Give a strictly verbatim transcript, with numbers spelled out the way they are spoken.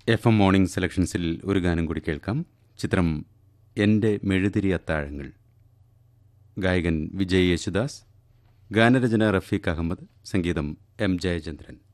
F M morning സെലക്ഷൻസിൽ ഒരു ഗാനം കൂടി കേൾക്കാം. ചിത്രം എൻ്റെ മെഴുതിരി അത്താഴങ്ങൾ. ഗായകൻ വിജയ് യേശുദാസ്, ഗാനരചന റഫീഖ് അഹമ്മദ്, സംഗീതം എം ജയചന്ദ്രൻ.